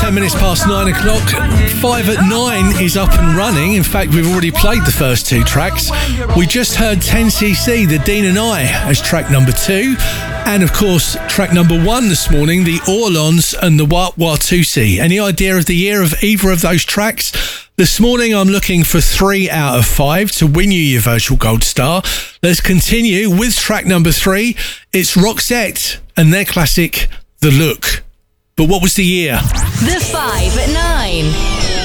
10 minutes past 9 o'clock. 5 at 9 is up and running. In fact, we've already played the first two tracks. We just heard 10cc, The Dean and I, as track number 2. And of course, track number 1 this morning, the Orlons and the Watusi. Any idea of the year of either of those tracks? This morning, I'm looking for 3 out of 5 to win you your virtual gold star. Let's continue with track number 3. It's Roxette and their classic, The Look. But what was the year? The 5 at 9.